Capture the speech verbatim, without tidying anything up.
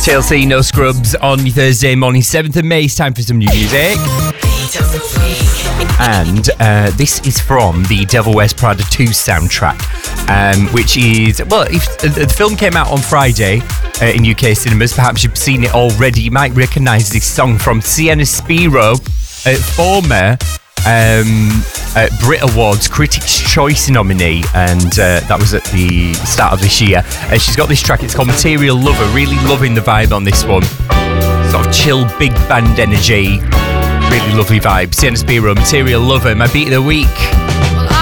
T L C, No Scrubs on your Thursday morning, seventh of May. It's time for some new music. And uh, this is from the Devil Wears Prada two soundtrack, um, which is, well, if uh, the film came out on Friday uh, in U K cinemas, perhaps you've seen it already. You might recognise this song from Sienna Spiro, uh, former um, uh, Brit Awards Critics' Choice nominee, and uh, that was at the start of this year. Uh, she's got this track, it's called Material Lover. Really loving the vibe on this one. Sort of chill, big band energy. Really lovely vibe. Sienna Spiro, Material Lover, my beat of the week.